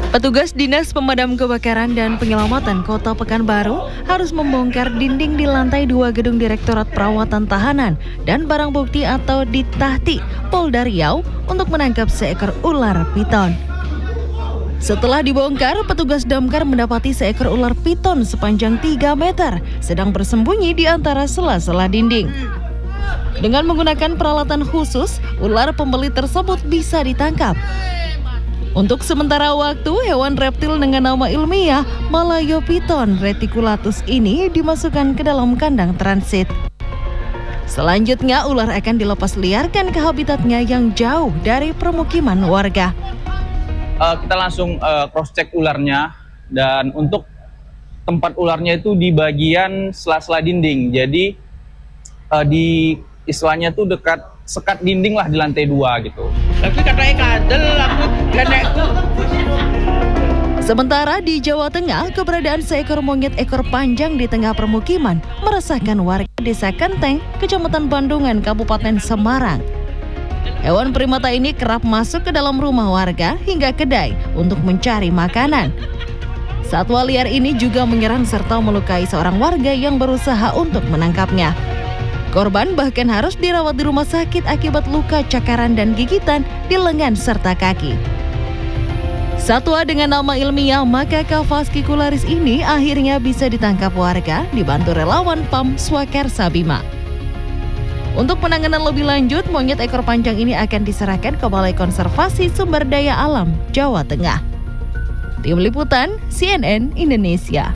Petugas Dinas Pemadam Kebakaran dan Penyelamatan Kota Pekanbaru harus membongkar dinding di lantai 2 gedung Direktorat Perawatan Tahanan dan Barang Bukti atau Ditahti Polda Riau untuk menangkap seekor ular piton. Setelah dibongkar, petugas damkar mendapati seekor ular piton sepanjang 3 meter sedang bersembunyi di antara sela-sela dinding. Dengan menggunakan peralatan khusus, ular pembeli tersebut bisa ditangkap. Untuk sementara waktu, hewan reptil dengan nama ilmiah Malayopiton reticulatus ini dimasukkan ke dalam kandang transit. Selanjutnya, ular akan dilepas liarkan ke habitatnya yang jauh dari permukiman warga. Kita langsung cross-check ularnya, dan untuk tempat ularnya itu di bagian sela-sela dinding. Jadi di istilahnya tuh dekat sekat dinding lah di lantai 2 gitu. Tapi katanya kadel, aku ganekku. Sementara di Jawa Tengah, keberadaan seekor monyet ekor panjang di tengah permukiman meresahkan warga Desa Kenteng, Kecamatan Bandungan, Kabupaten Semarang. Hewan primata ini kerap masuk ke dalam rumah warga hingga kedai untuk mencari makanan. Satwa liar ini juga menyerang serta melukai seorang warga yang berusaha untuk menangkapnya. Korban bahkan harus dirawat di rumah sakit akibat luka cakaran dan gigitan di lengan serta kaki. Satwa dengan nama ilmiah Macaca fascicularis ini akhirnya bisa ditangkap warga dibantu relawan PAM Swakarsa Bima. Untuk penanganan lebih lanjut, monyet ekor panjang ini akan diserahkan ke Balai Konservasi Sumber Daya Alam Jawa Tengah. Tim Liputan CNN Indonesia.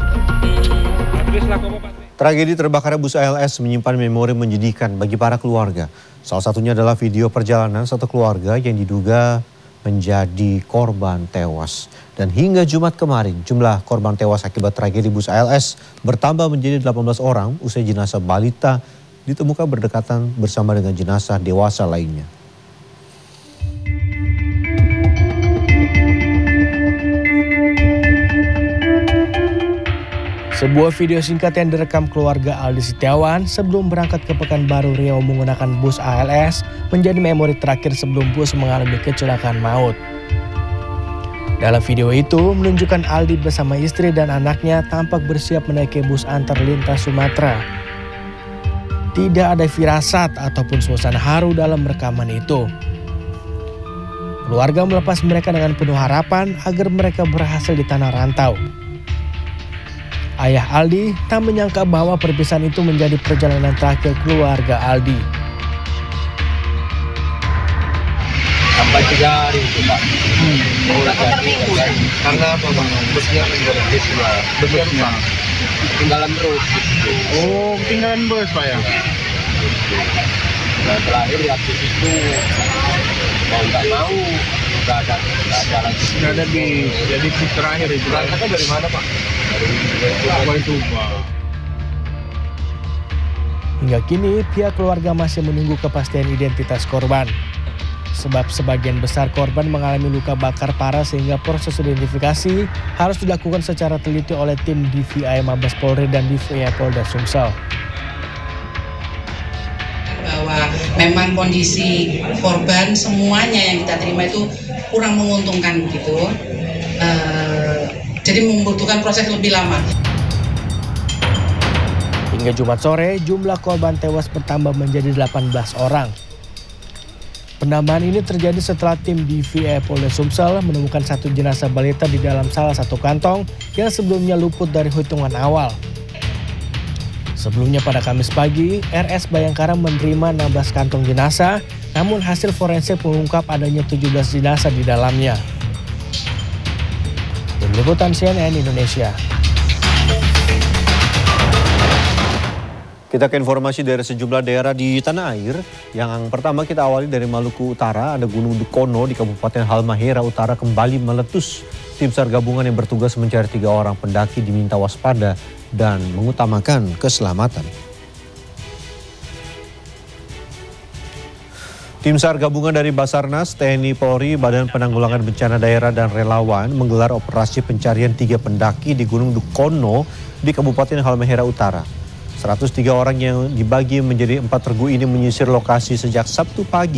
Tragedi terbakarnya bus ALS menyimpan memori menyedihkan bagi para keluarga. Salah satunya adalah video perjalanan satu keluarga yang diduga menjadi korban tewas. Dan hingga Jumat kemarin, jumlah korban tewas akibat tragedi bus ALS bertambah menjadi 18 orang usai jenazah balita ditemukan berdekatan bersama dengan jenazah dewasa lainnya. Sebuah video singkat yang direkam keluarga Aldi Setiawan sebelum berangkat ke Pekanbaru Riau menggunakan bus ALS menjadi memori terakhir sebelum bus mengalami kecelakaan maut. Dalam video itu menunjukkan Aldi bersama istri dan anaknya tampak bersiap menaiki bus antar lintas Sumatera. Tidak ada firasat ataupun suasana haru dalam rekaman itu. Keluarga melepas mereka dengan penuh harapan agar mereka berhasil di tanah rantau. Ayah Aldi tak menyangka bahwa perpisahan itu menjadi perjalanan terakhir keluarga Aldi. Sampai 3 hari itu Pak. Karena apa Bang? Busnya busnya tinggalan terus. Oh, tinggalan bus Pak ya? Nah, terakhir waktu itu mau nggak mau nggak ada lagi. Nggak ada bis, jadi bis terakhir itu. Berangkatnya dari mana Pak? Dari Tuba. Hingga kini pihak keluarga masih menunggu kepastian identitas korban. Sebab sebagian besar korban mengalami luka bakar parah sehingga proses identifikasi harus dilakukan secara teliti oleh tim DVI Mabes Polri dan DVI Polda Sumsel. Bahwa memang kondisi korban semuanya yang kita terima itu kurang menguntungkan gitu. Jadi membutuhkan proses lebih lama. Hingga Jumat sore, jumlah korban tewas bertambah menjadi 18 orang. Penambahan ini terjadi setelah tim DVI Polda Sumsel menemukan satu jenazah balita di dalam salah satu kantong yang sebelumnya luput dari hitungan awal. Sebelumnya pada Kamis pagi, RS Bayangkara menerima 16 kantong jenazah, namun hasil forensik mengungkap adanya 17 jenazah di dalamnya. Tim Liputan CNN Indonesia. Kita ke informasi dari sejumlah daerah di tanah air. Yang pertama kita awali dari Maluku Utara, ada Gunung Dukono di Kabupaten Halmahera Utara kembali meletus. Tim SAR gabungan yang bertugas mencari 3 orang pendaki diminta waspada dan mengutamakan keselamatan. Tim SAR gabungan dari Basarnas, TNI Polri, Badan Penanggulangan Bencana Daerah dan relawan menggelar operasi pencarian 3 pendaki di Gunung Dukono di Kabupaten Halmahera Utara. 103 orang yang dibagi menjadi 4 regu ini menyisir lokasi sejak Sabtu pagi.